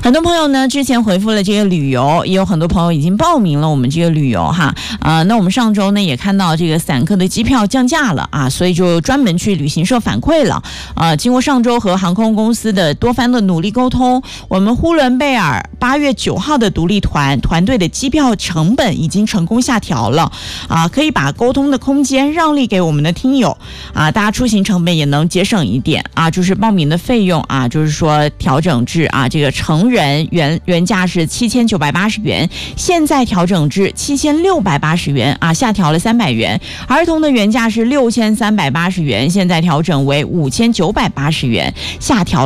很多朋友呢之前回复了这个旅游，也有很多朋友已经报名了我们这个旅游哈。那我们上周呢也看到这个散客的机票降价了啊，所以就专门去旅行社反馈了。经过上周和航空公司的多番的努力沟通，我们呼伦贝尔8月9号的独立团队的机票成本已经成功下调了啊，可以把沟通的空间让利给我们的听友啊，大家出行成本也能节省一点啊，就是报名的费用啊，就是说调整至啊，这个成人原价是7980元，现在调整至7680元啊，下调了300元。儿童的原价是6380元，现在调整为5980元，下调